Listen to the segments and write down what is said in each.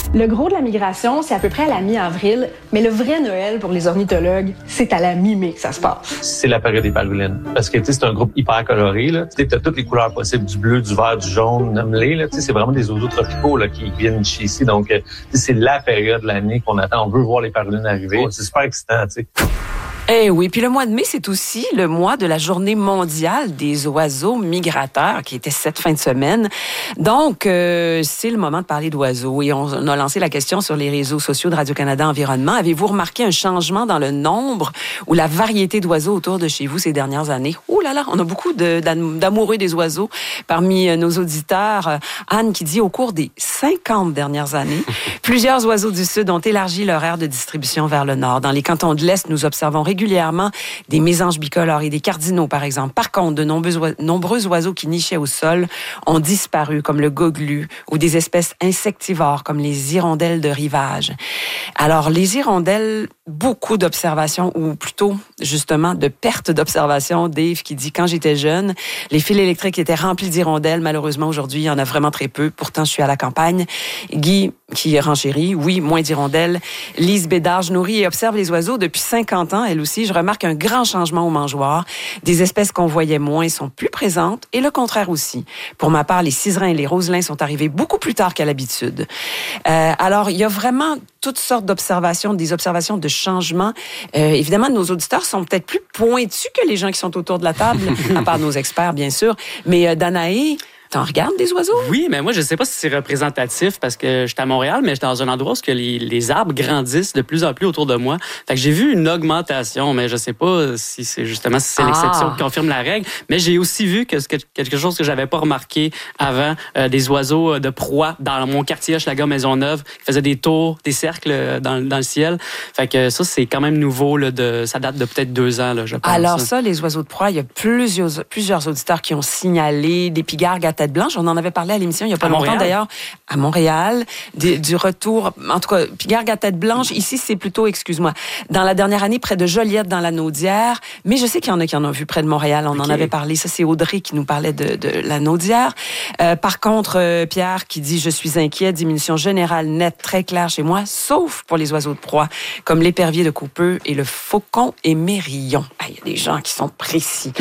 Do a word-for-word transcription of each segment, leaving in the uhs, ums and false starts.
Le gros de la migration, c'est à peu près à la mi-avril, mais le vrai Noël pour les ornithologues, c'est à la mi-mai que ça se passe. C'est la période des parulines. Parce que, tu sais, c'est un groupe hyper coloré, là. Tu sais, t'as toutes les couleurs possibles, du bleu, du vert, du jaune, nomme-les, là. Tu sais, c'est vraiment des oiseaux tropicaux, là, qui viennent ici. Donc, tu sais, c'est la période de l'année qu'on attend. On veut voir les parulines arriver. C'est super excitant, tu sais. Eh oui, puis le mois de mai, c'est aussi le mois de la Journée mondiale des oiseaux migrateurs, qui était cette fin de semaine. Donc, euh, c'est le moment de parler d'oiseaux. Et on, on a lancé la question sur les réseaux sociaux de Radio-Canada Environnement. Avez-vous remarqué un changement dans le nombre ou la variété d'oiseaux autour de chez vous ces dernières années? Ouh là là, on a beaucoup de, d'amoureux des oiseaux parmi nos auditeurs. Anne qui dit, au cours des cinquante dernières années, plusieurs oiseaux du Sud ont élargi leur aire de distribution vers le Nord. Dans les cantons de l'Est, nous observons régulièrement régulièrement des mésanges bicolores et des cardinaux, par exemple. Par contre, de nombreux, oiseaux, nombreux oiseaux qui nichaient au sol ont disparu, comme le goglu, ou des espèces insectivores, comme les hirondelles de rivage. Alors, les hirondelles, beaucoup d'observations, ou plutôt, justement, de perte d'observation. Dave qui dit, quand j'étais jeune, les fils électriques étaient remplis d'hirondelles. Malheureusement, aujourd'hui, il y en a vraiment très peu. Pourtant, je suis à la campagne. Guy, qui renchérit, oui, moins d'hirondelles. Lise Bédard, je nourris et observe les oiseaux depuis cinquante ans, elle aussi. Je remarque un grand changement au mangeoire. Des espèces qu'on voyait moins sont plus présentes et le contraire aussi. Pour ma part, les ciserins et les roselins sont arrivés beaucoup plus tard qu'à l'habitude. Euh, alors, il y a vraiment toutes sortes d'observations, des observations de changement. Euh, évidemment, nos auditeurs sont peut-être plus pointus que les gens qui sont autour de la table, à part nos experts, bien sûr. Mais euh, Danae, t'en regardes des oiseaux? Oui, mais moi, je sais pas si c'est représentatif parce que j'étais à Montréal, mais j'étais dans un endroit où que les, les arbres grandissent de plus en plus autour de moi. Fait que j'ai vu une augmentation, mais je sais pas si c'est justement si c'est ah. l'exception qui confirme la règle. Mais j'ai aussi vu que c'est quelque chose que j'avais pas remarqué avant, euh, des oiseaux de proie dans mon quartier Hochelaga Maisonneuve qui faisaient des tours, des cercles dans, dans le ciel. Fait que ça, c'est quand même nouveau. Là, de, ça date de peut-être deux ans, là, je pense. Alors ça, les oiseaux de proie, il y a plusieurs, plusieurs auditeurs qui ont signalé des pigargues à tête blanche. On en avait parlé à l'émission il n'y a pas à longtemps Montréal. D'ailleurs, à Montréal, des, du retour, en tout cas, pigargue à tête blanche. Ici, c'est plutôt, excuse-moi, dans la dernière année, près de Joliette, dans la Naudière. Mais je sais qu'il y en a qui en ont vu près de Montréal. On okay. en avait parlé. Ça, c'est Audrey qui nous parlait de, de la Naudière. Euh, par contre, euh, Pierre qui dit, je suis inquiet, diminution générale nette, très claire chez moi, sauf pour les oiseaux de proie, comme l'épervier de Coupeux et le faucon émerillon. Ah, il y a des gens qui sont précis.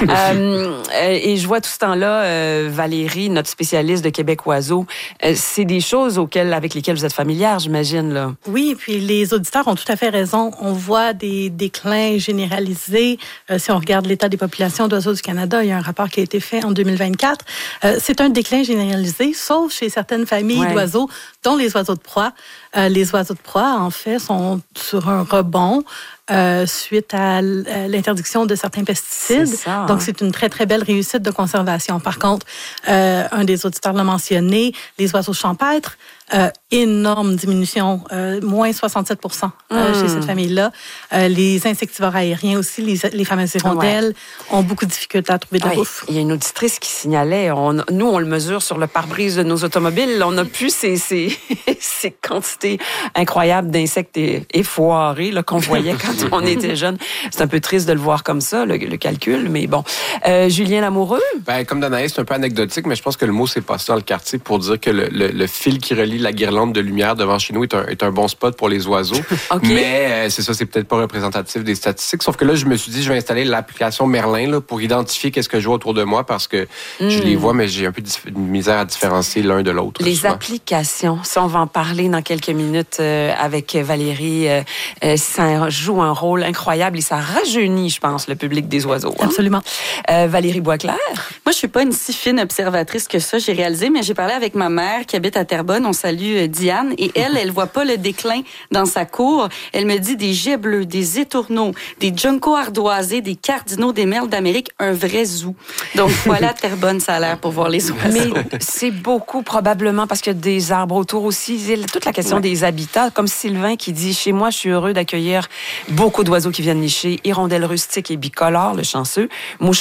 euh, et je vois tout ce temps-là, euh, Valérie, notre spécialiste de Québec Oiseaux, euh, c'est des choses auxquelles, avec lesquelles vous êtes familière, j'imagine, là. Oui, puis les auditeurs ont tout à fait raison. On voit des déclins généralisés. Euh, si on regarde l'état des populations d'oiseaux du Canada, il y a un rapport qui a été fait en deux mille vingt-quatre. Euh, c'est un déclin généralisé, sauf chez certaines familles ouais. d'oiseaux, dont les oiseaux de proie. Euh, les oiseaux de proie, en fait, sont sur un rebond. Euh, suite à l'interdiction de certains pesticides. C'est ça, hein? Donc, c'est une très, très belle réussite de conservation. Par contre, euh, un des auditeurs l'a mentionné, les oiseaux champêtres, euh, énorme diminution, euh, moins soixante-sept pour cent euh, mmh. chez cette famille-là. Euh, les insectivores aériens aussi, les, les fameuses hirondelles, ouais. ont beaucoup de difficultés à trouver de la ouais. bouffe. Il y a une auditrice qui signalait, on, nous, on le mesure sur le pare-brise de nos automobiles, on n'a plus ces, ces, ces quantités incroyables d'insectes effoirés là, qu'on voyait quand on était jeune. C'est un peu triste de le voir comme ça, le, le calcul, mais bon. Euh, Julien Lamoureux? Ben, comme Danae, c'est un peu anecdotique, mais je pense que le mot s'est passé dans le quartier pour dire que le, le, le fil qui relie la guirlande de lumière devant chez nous est un, est un bon spot pour les oiseaux. Okay. Mais euh, c'est ça, c'est peut-être pas représentatif des statistiques. Sauf que là, je me suis dit, je vais installer l'application Merlin là, pour identifier qu'est-ce que je vois autour de moi parce que mm. je les vois, mais j'ai un peu de misère à différencier l'un de l'autre. Les souvent. Applications, ça, on va en parler dans quelques minutes euh, avec Valérie. Euh, euh, ça joue un rôle incroyable et ça rajeunit, je pense, le public des oiseaux. Hein? Absolument. Euh, Valérie Boisclair? Moi, je suis pas une si fine observatrice que ça, j'ai réalisé, mais j'ai parlé avec ma mère qui habite à Terrebonne. On salue Diane. Et elle, elle voit pas le déclin dans sa cour. Elle me dit des jets bleus, des étourneaux, des juncos ardoisés, des cardinaux, des merles d'Amérique, un vrai zoo. Donc voilà, Terrebonne, ça a l'air pour voir les oiseaux. Mais c'est beaucoup probablement parce qu'il y a des arbres autour aussi. Toute la question ouais. des habitats, comme Sylvain qui dit, chez moi, je suis heureux d'accueillir beaucoup d'oiseaux qui viennent nicher, hirondelles rustiques et bicolores, le chanceux, mouches